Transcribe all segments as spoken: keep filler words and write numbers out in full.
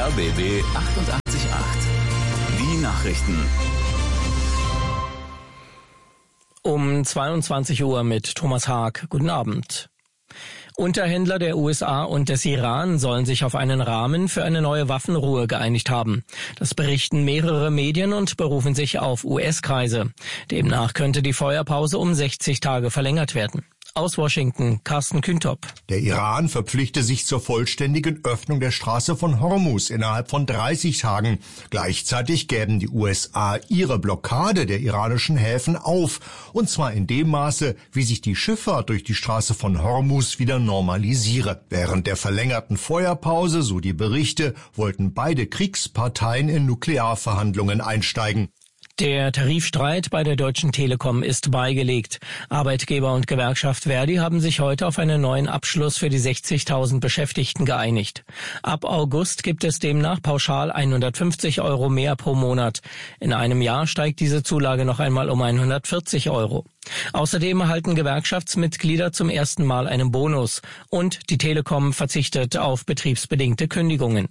R B B achtundachtzig Komma acht. Die Nachrichten. Um zweiundzwanzig Uhr mit Thomas Haag. Guten Abend. Unterhändler der U S A und des Iran sollen sich auf einen Rahmen für eine neue Waffenruhe geeinigt haben. Das berichten mehrere Medien und berufen sich auf U S-Kreise. Demnach könnte die Feuerpause um sechzig Tage verlängert werden. Aus Washington, Carsten Küntop. Der Iran verpflichte sich zur vollständigen Öffnung der Straße von Hormuz innerhalb von dreißig Tagen. Gleichzeitig gäben die U S A ihre Blockade der iranischen Häfen auf. Und zwar in dem Maße, wie sich die Schifffahrt durch die Straße von Hormuz wieder normalisiere. Während der verlängerten Feuerpause, so die Berichte, wollten beide Kriegsparteien in Nuklearverhandlungen einsteigen. Der Tarifstreit bei der Deutschen Telekom ist beigelegt. Arbeitgeber und Gewerkschaft Verdi haben sich heute auf einen neuen Abschluss für die sechzigtausend Beschäftigten geeinigt. Ab August gibt es demnach pauschal hundertfünfzig Euro mehr pro Monat. In einem Jahr steigt diese Zulage noch einmal um hundertvierzig Euro. Außerdem erhalten Gewerkschaftsmitglieder zum ersten Mal einen Bonus. Und die Telekom verzichtet auf betriebsbedingte Kündigungen.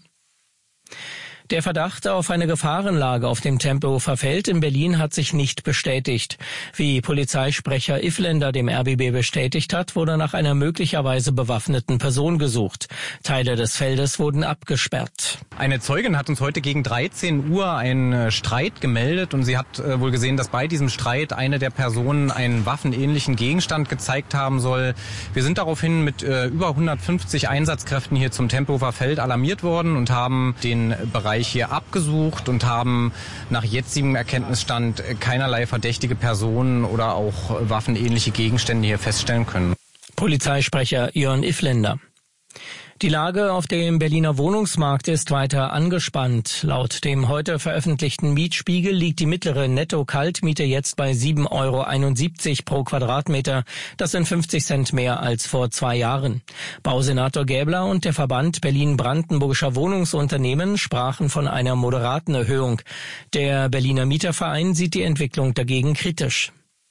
Der Verdacht auf eine Gefahrenlage auf dem Tempelhofer Feld in Berlin hat sich nicht bestätigt. Wie Polizeisprecher Ifländer dem R B B bestätigt hat, wurde nach einer möglicherweise bewaffneten Person gesucht. Teile des Feldes wurden abgesperrt. Eine Zeugin hat uns heute gegen dreizehn Uhr einen Streit gemeldet und sie hat äh, wohl gesehen, dass bei diesem Streit eine der Personen einen waffenähnlichen Gegenstand gezeigt haben soll. Wir sind daraufhin mit äh, über hundertfünfzig Einsatzkräften hier zum Tempelhofer Feld alarmiert worden und haben den Bereich hier abgesucht und haben nach jetzigem Erkenntnisstand keinerlei verdächtige Personen oder auch waffenähnliche Gegenstände hier feststellen können. Polizeisprecher Jörn Ifländer. Die Lage auf dem Berliner Wohnungsmarkt ist weiter angespannt. Laut dem heute veröffentlichten Mietspiegel liegt die mittlere Netto-Kaltmiete jetzt bei sieben Euro einundsiebzig pro Quadratmeter. Das sind fünfzig Cent mehr als vor zwei Jahren. Bausenator Gäbler und der Verband Berlin-Brandenburgischer Wohnungsunternehmen sprachen von einer moderaten Erhöhung. Der Berliner Mieterverein sieht die Entwicklung dagegen kritisch.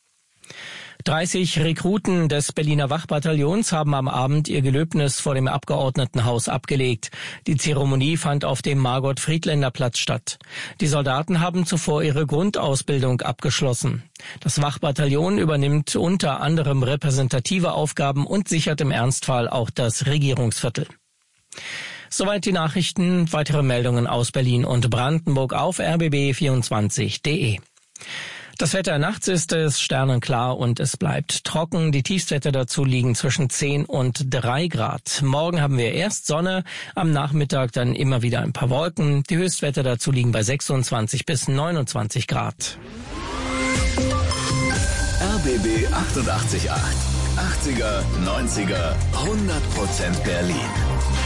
dreißig Rekruten des Berliner Wachbataillons haben am Abend ihr Gelöbnis vor dem Abgeordnetenhaus abgelegt. Die Zeremonie fand auf dem Margot-Friedländer-Platz statt. Die Soldaten haben zuvor ihre Grundausbildung abgeschlossen. Das Wachbataillon übernimmt unter anderem repräsentative Aufgaben und sichert im Ernstfall auch das Regierungsviertel. Soweit die Nachrichten. Weitere Meldungen aus Berlin und Brandenburg auf r b b vierundzwanzig punkt d e. Das Wetter nachts ist es sternenklar und es bleibt trocken. Die Tiefstwerte dazu liegen zwischen zehn und drei Grad. Morgen haben wir erst Sonne, am Nachmittag dann immer wieder ein paar Wolken. Die Höchstwerte dazu liegen bei sechsundzwanzig bis neunundzwanzig Grad. R B B achtundachtzig Komma acht. achtziger, neunziger, hundert Prozent Berlin.